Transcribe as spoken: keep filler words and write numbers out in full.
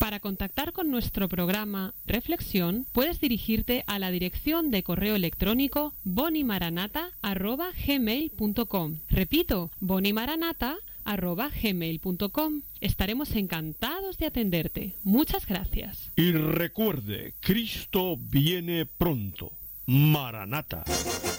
Para contactar con nuestro programa Reflexión, puedes dirigirte a la dirección de correo electrónico bonimaranata arroba gmail punto com. Repito, bonimaranata arroba gmail punto com. Estaremos encantados de atenderte. Muchas gracias. Y recuerde, Cristo viene pronto. Maranata.